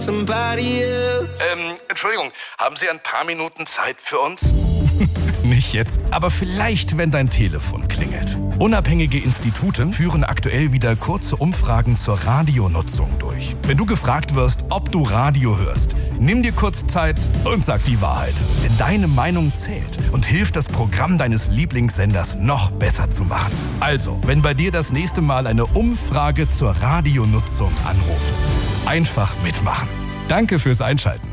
Entschuldigung, haben Sie ein paar Minuten Zeit für uns? Nicht jetzt, aber vielleicht, wenn dein Telefon klingelt. Unabhängige Institute führen aktuell wieder kurze Umfragen zur Radionutzung durch. Wenn du gefragt wirst, ob du Radio hörst, nimm dir kurz Zeit und sag die Wahrheit. Denn deine Meinung zählt und hilft, das Programm deines Lieblingssenders noch besser zu machen. Also, wenn bei dir das nächste Mal eine Umfrage zur Radionutzung anruft, einfach mitmachen. Danke fürs Einschalten.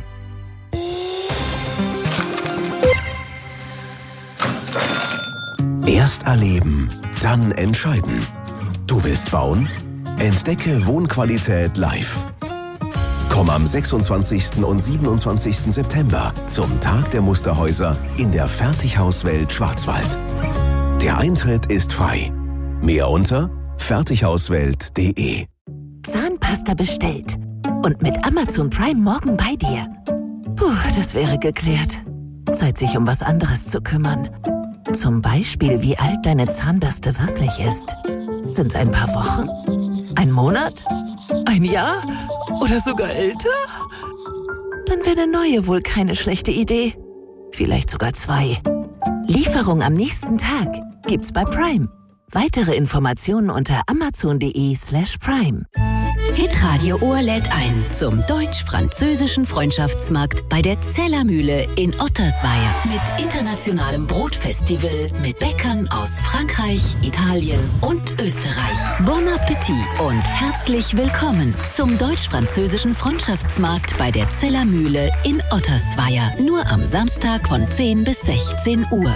Erst erleben, dann entscheiden. Du willst bauen? Entdecke Wohnqualität live. Komm am 26. und 27. September zum Tag der Musterhäuser in der Fertighauswelt Schwarzwald. Der Eintritt ist frei. Mehr unter fertighauswelt.de. Zahnpasta bestellt. Und mit Amazon Prime morgen bei dir. Puh, das wäre geklärt. Zeit, sich um was anderes zu kümmern. Zum Beispiel, wie alt deine Zahnbürste wirklich ist. Sind's ein paar Wochen? Ein Monat? Ein Jahr? Oder sogar älter? Dann wäre eine neue wohl keine schlechte Idee. Vielleicht sogar 2. Lieferung am nächsten Tag gibt's bei Prime. Weitere Informationen unter amazon.de/prime. Hitradio Ohr lädt ein zum deutsch-französischen Freundschaftsmarkt bei der Zellermühle in Ottersweier. Mit internationalem Brotfestival mit Bäckern aus Frankreich, Italien und Österreich. Bon Appetit und herzlich willkommen zum deutsch-französischen Freundschaftsmarkt bei der Zellermühle in Ottersweier. Nur am Samstag von 10 bis 16 Uhr.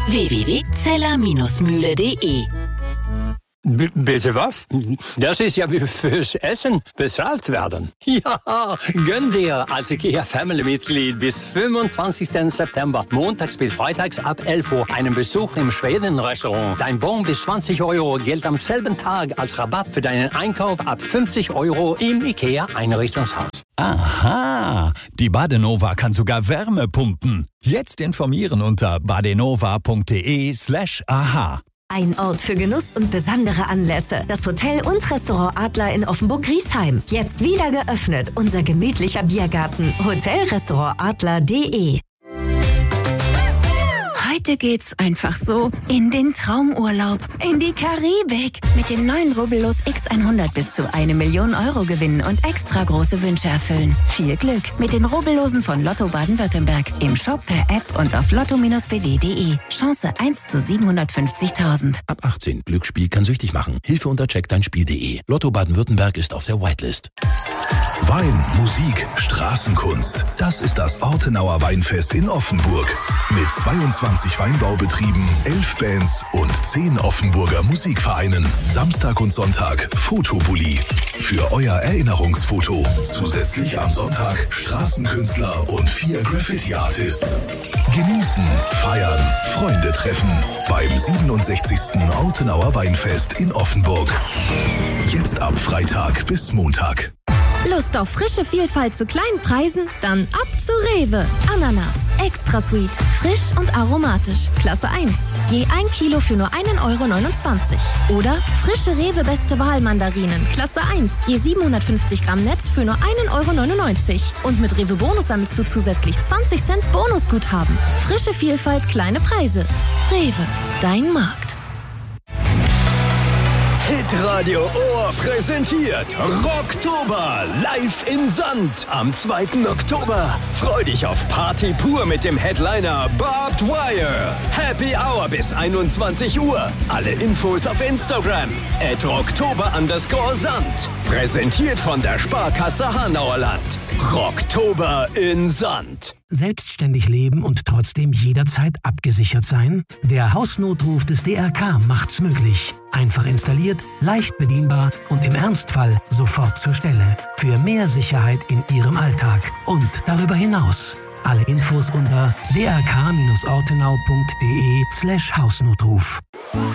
www.zeller-mühle.de. Bitte was? Das ist ja wie fürs Essen bezahlt werden. Ja, gönn dir als IKEA-Family-Mitglied bis 25. September, montags bis freitags ab 11 Uhr, einen Besuch im Schweden-Restaurant. Dein Bon bis 20 € gilt am selben Tag als Rabatt für deinen Einkauf ab 50 € im IKEA-Einrichtungshaus. Aha, die Badenova kann sogar Wärme pumpen. Jetzt informieren unter badenova.de/aha. Ein Ort für Genuss und besondere Anlässe. Das Hotel und Restaurant Adler in Offenburg-Griesheim. Jetzt wieder geöffnet. Unser gemütlicher Biergarten. Hotelrestaurantadler.de. Heute geht's einfach so in den Traumurlaub, in die Karibik. Mit dem neuen Rubbellos X100 bis zu 1 Million € gewinnen und extra große Wünsche erfüllen. Viel Glück mit den Rubbellosen von Lotto Baden-Württemberg. Im Shop, per App und auf lotto-bw.de. Chance 1 zu 750.000. Ab 18. Glücksspiel kann süchtig machen. Hilfe unter checkdeinspiel.de. Lotto Baden-Württemberg ist auf der Whitelist. Wein, Musik, Straßenkunst. Das ist das Ortenauer Weinfest in Offenburg. Mit 22 Weinbaubetrieben, 11 Bands und 10 Offenburger Musikvereinen. Samstag und Sonntag Fotobully. Für euer Erinnerungsfoto. Zusätzlich am Sonntag Straßenkünstler und 4 Graffiti-Artists. Genießen, feiern, Freunde treffen. Beim 67. Ortenauer Weinfest in Offenburg. Jetzt ab Freitag bis Montag. Lust auf frische Vielfalt zu kleinen Preisen? Dann ab zu Rewe. Ananas, extra sweet, frisch und aromatisch. Klasse 1. Je 1 Kilo für nur 1,29 €. Oder frische Rewe Beste Wahl Mandarinen. Klasse 1. Je 750 Gramm Netz für nur 1,99 €. Und mit Rewe Bonus sammelst du zusätzlich 20 Cent Bonusguthaben. Frische Vielfalt, kleine Preise. Rewe, dein Markt. Hitradio Ohr präsentiert Rocktober live in Sand am 2. Oktober. Freu dich auf Party pur mit dem Headliner Barbed Wire. Happy Hour bis 21 Uhr. Alle Infos auf Instagram @rocktober_Sand. Präsentiert von der Sparkasse Hanauerland. Rocktober in Sand. Selbstständig leben und trotzdem jederzeit abgesichert sein? Der Hausnotruf des DRK macht's möglich. Einfach installiert, leicht bedienbar und im Ernstfall sofort zur Stelle. Für mehr Sicherheit in Ihrem Alltag und darüber hinaus. Alle Infos unter drk-ortenau.de/Hausnotruf.